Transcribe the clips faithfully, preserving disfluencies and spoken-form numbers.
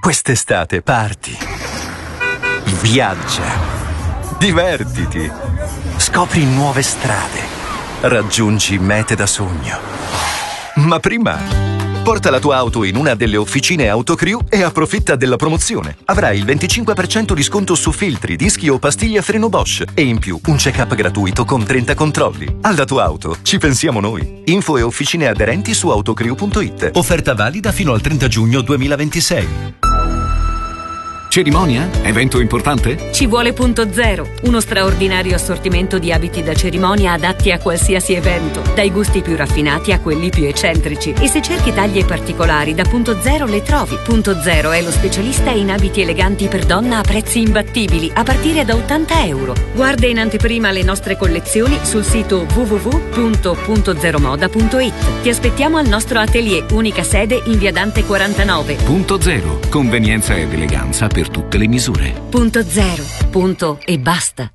Quest'estate parti, viaggia, divertiti, scopri nuove strade, raggiungi mete da sogno. Ma prima, porta la tua auto in una delle officine Autocrew e approfitta della promozione. Avrai il venticinque per cento di sconto su filtri, dischi o pastiglie a freno Bosch e in più un check-up gratuito con trenta controlli. Alla tua auto ci pensiamo noi. Info e officine aderenti su autocrew punto it. Offerta valida fino al trenta giugno duemilaventisei. Cerimonia? Evento importante? Ci vuole Punto Zero, uno straordinario assortimento di abiti da cerimonia adatti a qualsiasi evento, dai gusti più raffinati a quelli più eccentrici. E se cerchi taglie particolari, da Punto Zero le trovi. Punto Zero è lo specialista in abiti eleganti per donna a prezzi imbattibili, a partire da ottanta euro. Guarda in anteprima le nostre collezioni sul sito w w w punto punto zero moda punto it. Ti aspettiamo al nostro atelier, unica sede in via Dante quarantanove. Punto Zero, convenienza ed eleganza per tutte le misure. Punto Zero, punto e basta.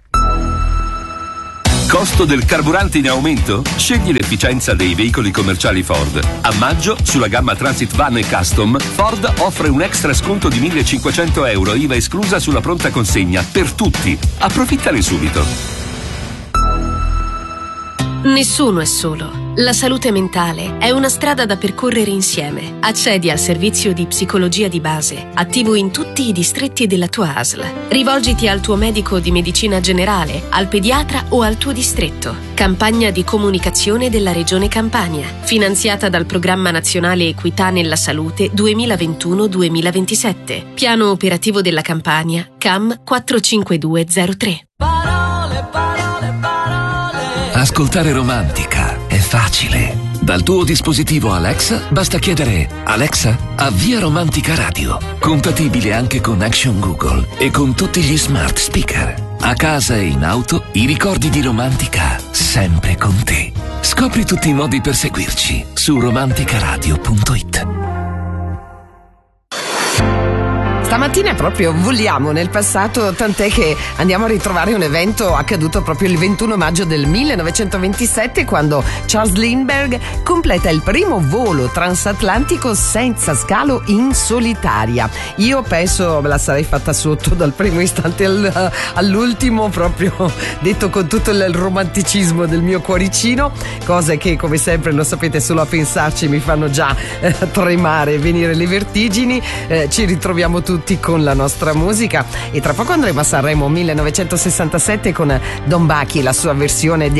Costo del carburante in aumento? Scegli l'efficienza dei veicoli commerciali Ford. A maggio, sulla gamma Transit Van e Custom, Ford offre un extra sconto di millecinquecento euro, I V A esclusa sulla pronta consegna, per tutti. Approfittane subito. Nessuno è solo. La salute mentale è una strada da percorrere insieme. Accedi al servizio di psicologia di base, attivo in tutti i distretti della tua A S L. Rivolgiti al tuo medico di medicina generale, al pediatra o al tuo distretto. Campagna di comunicazione della Regione Campania, finanziata dal Programma Nazionale Equità nella Salute duemilaventuno duemilaventisette. Piano operativo della Campania, C A M quattro cinque due zero tre. Ascoltare Romantica è facile. Dal tuo dispositivo Alexa basta chiedere: Alexa, avvia Romantica Radio. Compatibile anche con Action Google e con tutti gli smart speaker. A casa e in auto, i ricordi di Romantica sempre con te. Scopri tutti i modi per seguirci su romanticaradio punto it. Stamattina proprio vogliamo nel passato, tant'è che andiamo a ritrovare un evento accaduto proprio il ventuno maggio del millenovecentoventisette, quando Charles Lindbergh completa il primo volo transatlantico senza scalo in solitaria. Io penso me la sarei fatta sotto dal primo istante al, all'ultimo, proprio detto con tutto il romanticismo del mio cuoricino, cose che come sempre, lo sapete, solo a pensarci mi fanno già eh, tremare e venire le vertigini. Eh, ci ritroviamo tutti con la nostra musica e tra poco andremo a Sanremo millenovecentosessantasette con Don Bachi, la sua versione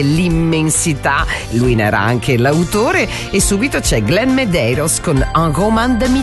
dell'Immensità. Lui ne era anche l'autore, e subito c'è Glenn Medeiros con Un roman de